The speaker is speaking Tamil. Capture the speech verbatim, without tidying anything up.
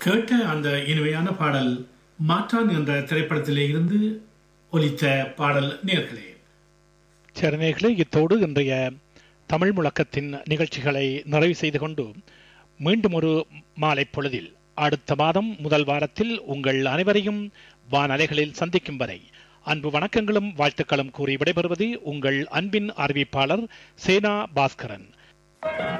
கேட்ட அந்த இனிமையான பாடல் மாற்றான் என்ற திரைப்படத்திலே இருந்து ஒலித்த பாடல் நேர்களே. சரணேகளே, இத்தோடு இன்றைய தமிழ் முழக்கத்தின் நிகழ்ச்சிகளை நிறைவு செய்து கொண்டு மீண்டும் ஒரு மாலை பொழுதில் அடுத்த மாதம் முதல் வாரத்தில் உங்கள் அனைவரையும் வானலைகளில் சந்திக்கும் வரை அன்பு வணக்கங்களும் வாழ்த்துக்களும் கூறி விடைபெறுவது உங்கள் அன்பின் அறிவிப்பாளர் சேனா பாஸ்கரன்.